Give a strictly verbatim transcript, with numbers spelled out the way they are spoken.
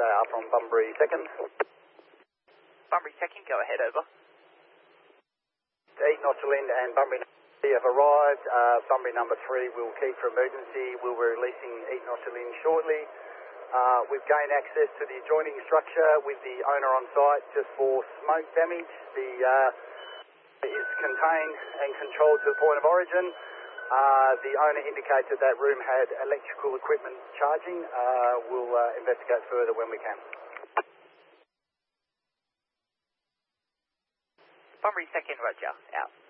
uh, from Bunbury second. Bunbury second, go ahead, over. Eat Notchalin and Bunbury have arrived. Uh, Bunbury number three will keep for emergency. We'll be releasing Eat Notchalin shortly. Uh, we've gained access to the adjoining structure with the owner on site just for smoke damage. The uh, is contained and controlled to the point of origin. Uh, the owner indicates that that room had electrical equipment charging. Uh, we'll uh, investigate further when we can. Bunbury second, roger, out.